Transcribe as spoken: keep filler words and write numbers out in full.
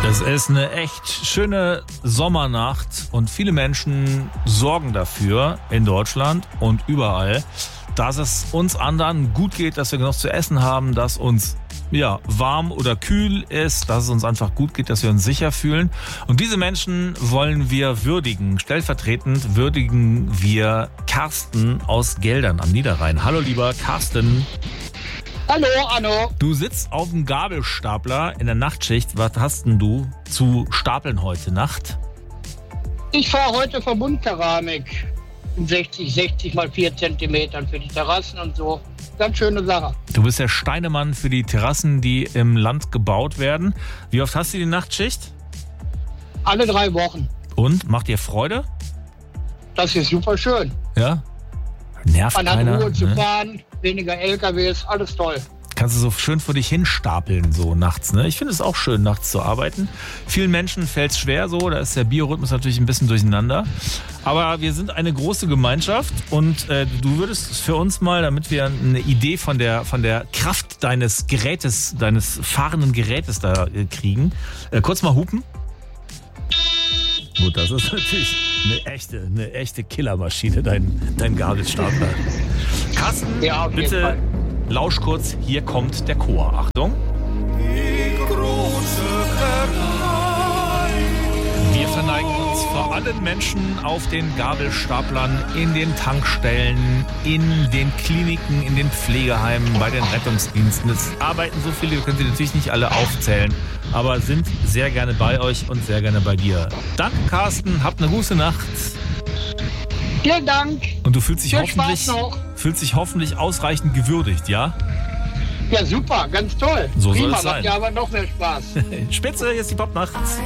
Es ist eine echt schöne Sommernacht und viele Menschen sorgen dafür in Deutschland und überall, dass es uns anderen gut geht, dass wir genug zu essen haben, dass uns ja warm oder kühl ist, dass es uns einfach gut geht, dass wir uns sicher fühlen. Und diese Menschen wollen wir würdigen. Stellvertretend würdigen wir Carsten aus Geldern am Niederrhein. Hallo lieber Carsten. Hallo, Anno. Du sitzt auf dem Gabelstapler in der Nachtschicht. Was hast denn du zu stapeln heute Nacht? Ich fahre heute Verbundkeramik in sechzig, sechzig mal vier Zentimetern für die Terrassen und so. Ganz schöne Sache. Du bist der Steinemann für die Terrassen, die im Land gebaut werden. Wie oft hast du die Nachtschicht? Alle drei Wochen. Und? Macht dir Freude? Das ist super schön. Ja? Nervt Man hat keiner, Ruhe zu ne? fahren, weniger L K Ws, alles toll. Kannst du so schön vor dich hinstapeln, so nachts, ne? Ich finde es auch schön, nachts zu arbeiten. Vielen Menschen fällt es schwer so, da ist der Biorhythmus natürlich ein bisschen durcheinander. Aber wir sind eine große Gemeinschaft und äh, du würdest für uns mal, damit wir eine Idee von der, von der Kraft deines Gerätes, deines fahrenden Gerätes da äh, kriegen, äh, kurz mal hupen. Gut, das ist natürlich eine echte, eine echte Killermaschine, dein, dein Gabelstapler. Carsten, Ja, auf jeden bitte Fall. lausch kurz, hier kommt der Chor. Achtung. Die große Verleih. Wir verneigen uns vor allen Menschen auf den Gabelstaplern, in den Tankstellen, in den Kliniken, in den Pflegeheimen, bei den Rettungsdiensten. Es arbeiten so viele, wir können sie natürlich nicht alle aufzählen, aber sind sehr gerne bei euch und sehr gerne bei dir. Danke, Carsten, habt eine gute Nacht. Vielen Dank. Und du fühlst dich Viel hoffentlich, Spaß noch. fühlst dich hoffentlich ausreichend gewürdigt, ja? Ja, super, ganz toll. So soll Prima, es sein. macht ja aber noch mehr Spaß. Spitze, jetzt die Popnacht.